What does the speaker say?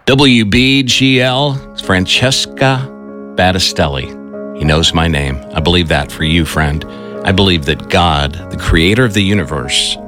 WBGL, Francesca Battistelli. He knows my name. I believe that for you, friend. I believe that God, the creator of the universe,